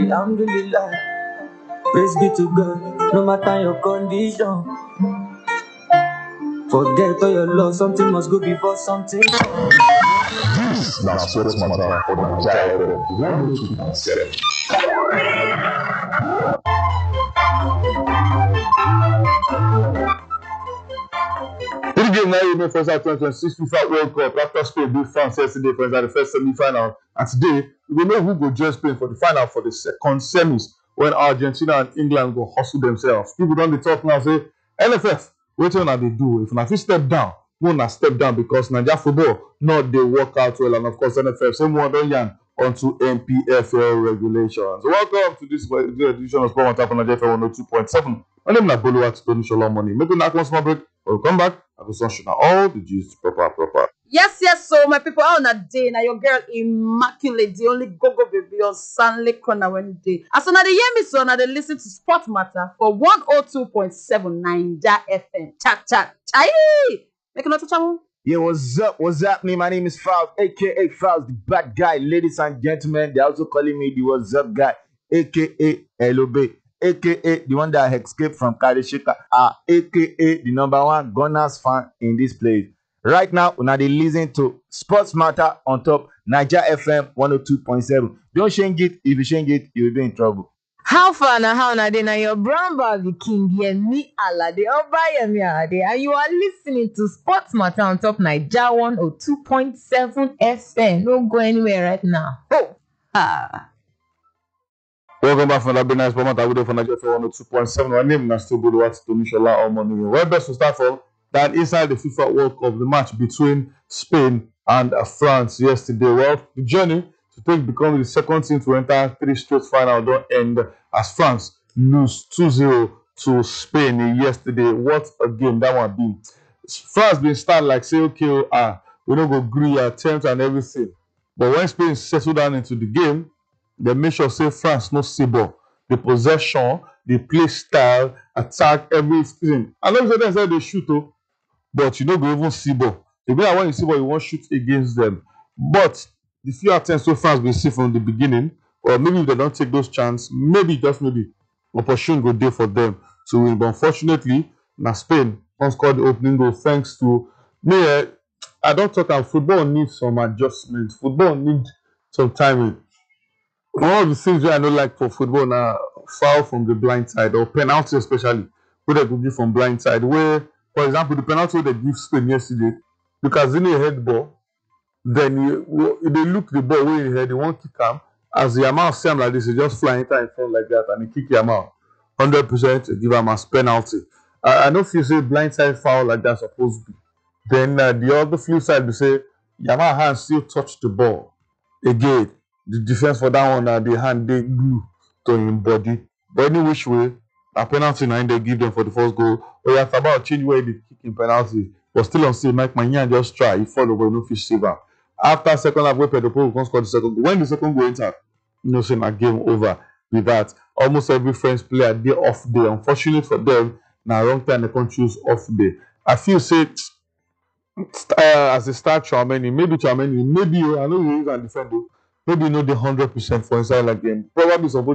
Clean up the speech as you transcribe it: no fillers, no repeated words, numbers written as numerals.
Alhamdulillah. Praise be to God, no matter your condition. Forget all your love, something must go before something. This now Sports Matter for the Giant 102.7. In the game now, you know, first half 2026 FIFA World Cup after Spain beat France yesterday for the first semi-final. And today, we know who will join Spain for the final for the second semis when Argentina and England go hustle themselves. People don't talk now say, NFF, what will they do? If not step down, we not step down because Nigeria football not they work out well. And of course, NFF, same one don't yarn onto NPFL regulations. Welcome to this edition of Sport on Tap on Nigeria 102.7. My name is Boluwat Tony Shalom Money. Make a one small break. We'll come back. I will sunshine all the juice proper. Yes, so my people on a day now your girl Immaculate, the only go baby on Stanley Corner when day. As soon as they hear me, so now they listen to Sport Matter for 102.7 Naija FM. Chat. Chai! Make a note of channel. Yeah, what's happening? My name is Fowls, aka Fowls, the bad guy. Ladies and gentlemen, they're also calling me the what's up guy, aka LOB, aka the one that escaped from Kadeshika, aka the number one Gunners fan in this place. Right now, we're they listen to Sports Matter on top Naija FM 102.7. Don't change it. If you change it, you'll be in trouble. How far now? How now? Then your brown bag the king Yemi Alade Obayemi Alade, and you are listening to Sports Matter on top Naija 102.7 FM. Don't go anywhere right now. Welcome back from the nice moment. I would have for Nigeria 102.7. My name is still Boluwat Tony Shalom Money. Where best to start from that inside the FIFA World Cup, the match between Spain and France yesterday. Well, the journey to take becoming the second team to enter 3 straight final don't end as France lose 2-0 to Spain yesterday. What a game that one be. France been start like say, okay, we don't go agree, attempt and everything. But when Spain settled down into the game, they make sure say France no see ball. The possession, the play style, attack, everything. I know they say they shoot, but you don't go even see ball. The way when you see ball, you won't shoot against them. But the few attempts so France will see from the beginning, or maybe if they don't take those chances, maybe opportunity go there for them to win. But unfortunately, now Spain don't score the opening goal thanks to me. I don't talk about football needs some adjustment. Football needs some timing. One of the things that I don't like for football now, foul from the blind side or penalty especially, where they could give from blind side. Where, for example, the penalty they give Spain yesterday, because in a head ball, then they look the ball where he head, they won't kick him. As the amount of like this, he just fly in front like that and he kick him out. 100% give him as penalty. I know if you say blind side foul like that's supposed to be. Then the other flip side we say Yamal hand still touch the ball. Again, the defense for that one the hand they glue to him body. But any which way, a penalty now they give them for the first goal. Or you have about change where they kick in penalty. But still on still Mike Manyan just try. He follow but no fish saver. After second half, where Pedro can score the second goal. When the second goal enter, you know, saying a game over with that. Almost every French player they off day. Unfortunate for them, now wrong time they can't choose off day. I feel say as a start Tchouaméni, maybe I know you can defend it. Maybe not the 100% for inside like them. Probably supposed